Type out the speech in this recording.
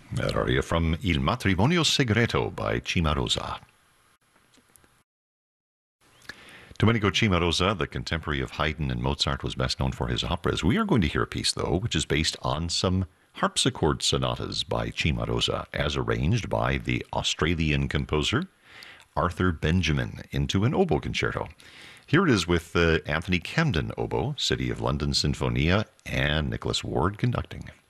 That aria from Il Matrimonio Segreto by Cimarosa. Domenico Cimarosa, the contemporary of Haydn and Mozart, was best known for his operas. We are going to hear a piece, though, which is based on some harpsichord sonatas by Cimarosa, as arranged by the Australian composer Arthur Benjamin into an oboe concerto. Here it is with Anthony Camden oboe, City of London Sinfonia, and Nicholas Ward conducting.